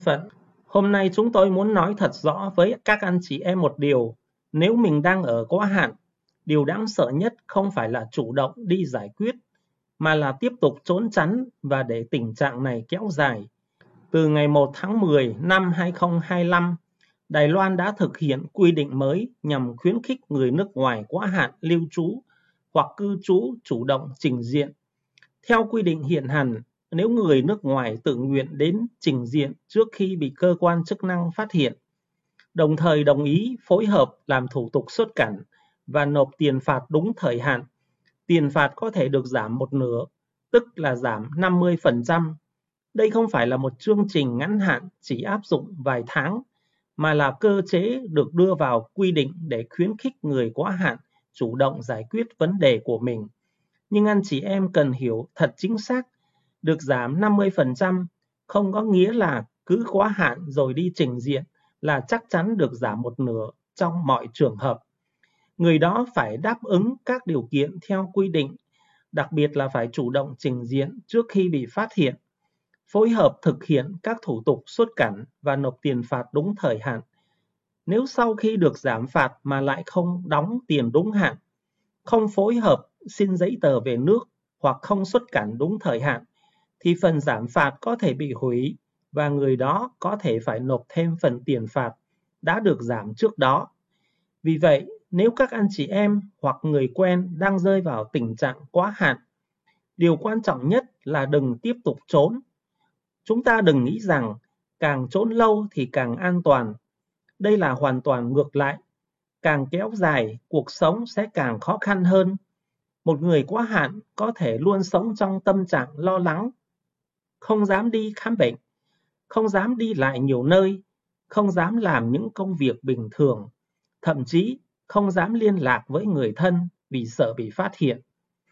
phận. Hôm nay chúng tôi muốn nói thật rõ với các anh chị em một điều. Nếu mình đang ở quá hạn, điều đáng sợ nhất không phải là chủ động đi giải quyết, mà là tiếp tục trốn tránh và để tình trạng này kéo dài. Từ ngày 1 tháng 10 năm 2025, Đài Loan đã thực hiện quy định mới nhằm khuyến khích người nước ngoài quá hạn lưu trú hoặc cư trú chủ động trình diện. Theo quy định hiện hành, nếu người nước ngoài tự nguyện đến trình diện trước khi bị cơ quan chức năng phát hiện, đồng thời đồng ý phối hợp làm thủ tục xuất cảnh và nộp tiền phạt đúng thời hạn, tiền phạt có thể được giảm một nửa, tức là giảm 50%. Đây không phải là một chương trình ngắn hạn chỉ áp dụng vài tháng, mà là cơ chế được đưa vào quy định để khuyến khích người quá hạn chủ động giải quyết vấn đề của mình. Nhưng anh chị em cần hiểu thật chính xác, được giảm 50% không có nghĩa là cứ quá hạn rồi đi trình diện là chắc chắn được giảm một nửa trong mọi trường hợp. Người đó phải đáp ứng các điều kiện theo quy định, đặc biệt là phải chủ động trình diện trước khi bị phát hiện, phối hợp thực hiện các thủ tục xuất cảnh và nộp tiền phạt đúng thời hạn. Nếu sau khi được giảm phạt mà lại không đóng tiền đúng hạn, không phối hợp xin giấy tờ về nước hoặc không xuất cảnh đúng thời hạn, thì phần giảm phạt có thể bị hủy và người đó có thể phải nộp thêm phần tiền phạt đã được giảm trước đó. Vì vậy, nếu các anh chị em hoặc người quen đang rơi vào tình trạng quá hạn, điều quan trọng nhất là đừng tiếp tục trốn. Chúng ta đừng nghĩ rằng càng trốn lâu thì càng an toàn. Đây là hoàn toàn ngược lại. Càng kéo dài, cuộc sống sẽ càng khó khăn hơn. Một người quá hạn có thể luôn sống trong tâm trạng lo lắng, không dám đi khám bệnh, không dám đi lại nhiều nơi, không dám làm những công việc bình thường, thậm chí không dám liên lạc với người thân vì sợ bị phát hiện.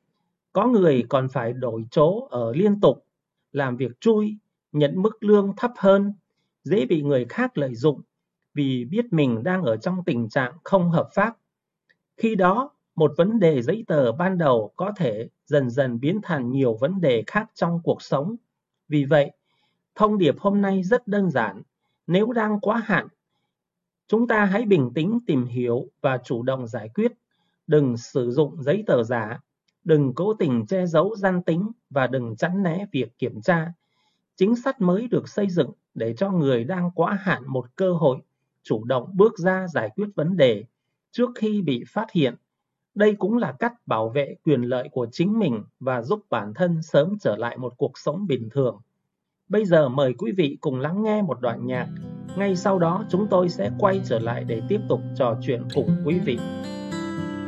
Có người còn phải đổi chỗ ở liên tục, làm việc chui, nhận mức lương thấp hơn, dễ bị người khác lợi dụng vì biết mình đang ở trong tình trạng không hợp pháp. Khi đó, một vấn đề giấy tờ ban đầu có thể dần dần biến thành nhiều vấn đề khác trong cuộc sống. Vì vậy, thông điệp hôm nay rất đơn giản. Nếu đang quá hạn, chúng ta hãy bình tĩnh tìm hiểu và chủ động giải quyết. Đừng sử dụng giấy tờ giả, đừng cố tình che giấu danh tính và đừng tránh né việc kiểm tra. Chính sách mới được xây dựng để cho người đang quá hạn một cơ hội chủ động bước ra giải quyết vấn đề trước khi bị phát hiện. Đây cũng là cách bảo vệ quyền lợi của chính mình và giúp bản thân sớm trở lại một cuộc sống bình thường. Bây giờ mời quý vị cùng lắng nghe một đoạn nhạc. Ngay sau đó chúng tôi sẽ quay trở lại để tiếp tục trò chuyện cùng quý vị.